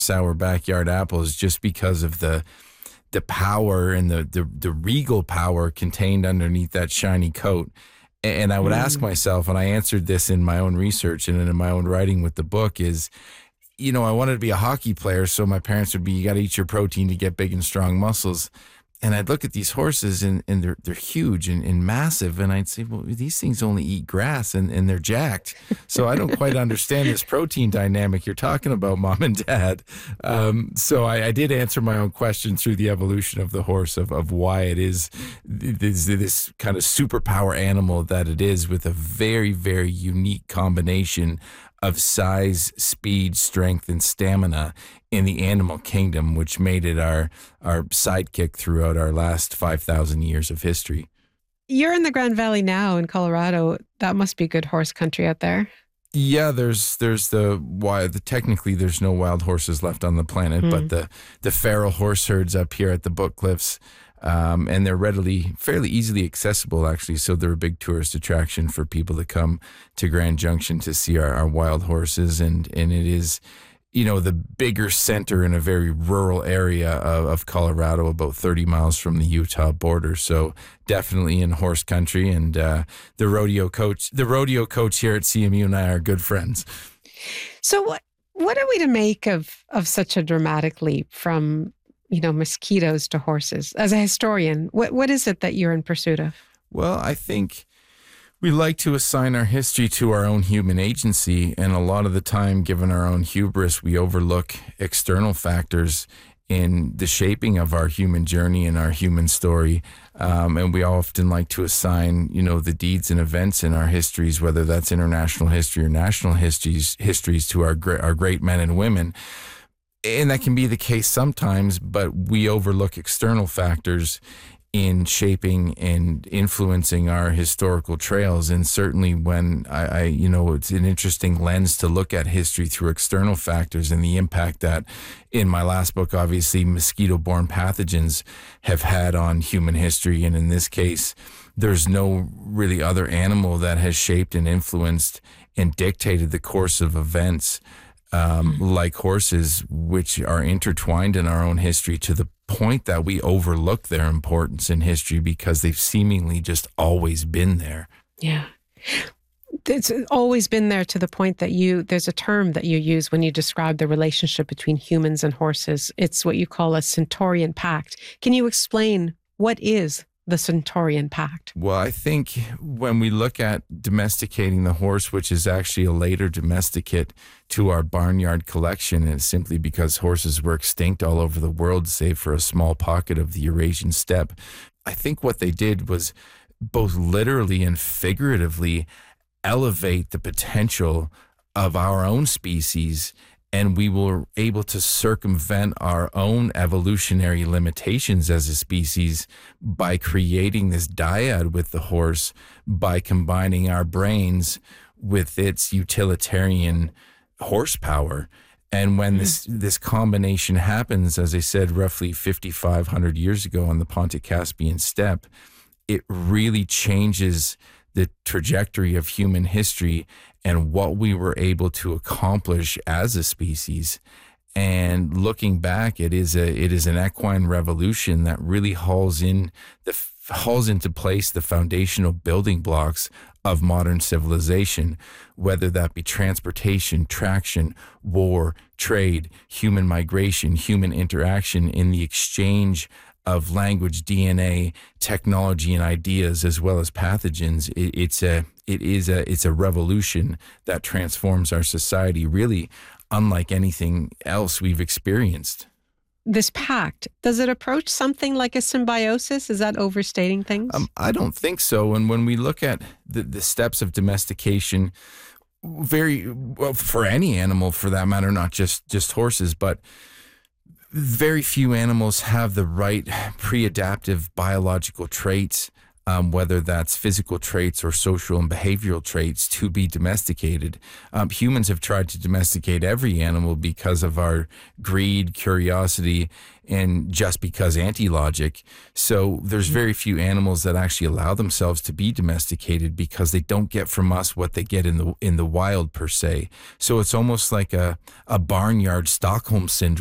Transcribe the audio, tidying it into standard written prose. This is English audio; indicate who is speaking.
Speaker 1: sour backyard apples just because of the power and the regal power contained underneath that shiny coat. And I would ask myself, and I answered this in my own research and in my own writing with the book, is, I wanted to be a hockey player, so my parents would be, you got to eat your protein to get big and strong muscles. And I'd look at these horses and they're huge and massive. And I'd say, well, these things only eat grass and they're jacked. So I don't quite understand this protein dynamic you're talking about, Mom and Dad. So I did answer my own question through the evolution of the horse, of why it is this kind of superpower animal that it is, with a very, very unique combination of size, speed, strength, and stamina in the animal kingdom, which made it our sidekick throughout our last 5,000 years of history.
Speaker 2: You're in the Grand Valley now in Colorado. That must be good horse country out there.
Speaker 1: Yeah, there's technically there's no wild horses left on the planet, but the feral horse herds up here at the Book Cliffs, and they're fairly easily accessible, actually. So they're a big tourist attraction for people to come to Grand Junction to see our wild horses. And it is, the bigger center in a very rural area of Colorado, about 30 miles from the Utah border. So definitely in horse country. And the rodeo coach here at CMU and I are good friends.
Speaker 2: So what are we to make of such a dramatic leap from mosquitoes to horses? As a historian, what is it that you're in pursuit of?
Speaker 1: Well, I think we like to assign our history to our own human agency, and a lot of the time, given our own hubris, we overlook external factors in the shaping of our human journey and our human story. And we often like to assign, the deeds and events in our histories, whether that's international history or national histories to our great men and women. And that can be the case sometimes, but we overlook external factors in shaping and influencing our historical trails. And certainly when it's an interesting lens to look at history through external factors and the impact that, in my last book, obviously, mosquito-borne pathogens have had on human history. And in this case, there's no really other animal that has shaped and influenced and dictated the course of events like horses, which are intertwined in our own history to the point that we overlook their importance in history because they've seemingly just always been there.
Speaker 2: Yeah. It's always been there to the point that there's a term that you use when you describe the relationship between humans and horses. It's what you call a Centaurian pact. Can you explain what is the Centaurian pact?
Speaker 1: Well, I think when we look at domesticating the horse, which is actually a later domesticate to our barnyard collection, and it's simply because horses were extinct all over the world, save for a small pocket of the Eurasian steppe. I think what they did was both literally and figuratively elevate the potential of our own species, and we were able to circumvent our own evolutionary limitations as a species by creating this dyad with the horse, by combining our brains with its utilitarian horsepower. And when this combination happens, as I said, roughly 5,500 years ago on the Pontic-Caspian steppe, it really changes the trajectory of human history and what we were able to accomplish as a species. And looking back, it is an equine revolution that really hauls into place the foundational building blocks of modern civilization, whether that be transportation, traction, war, trade, human migration, human interaction in the exchange of language, DNA, technology, and ideas, as well as pathogens. It's a revolution that transforms our society, really unlike anything else we've experienced.
Speaker 2: This pact, does it approach something like a symbiosis? Is that overstating things?
Speaker 1: I don't think so. And when we look at the steps of domestication, for any animal for that matter, not just horses, but very few animals have the right pre-adaptive biological traits whether that's physical traits or social and behavioral traits, to be domesticated. Humans have tried to domesticate every animal because of our greed, curiosity, and just because anti-logic. So there's very few animals that actually allow themselves to be domesticated because they don't get from us what they get in the wild per se. So it's almost like a barnyard Stockholm syndrome.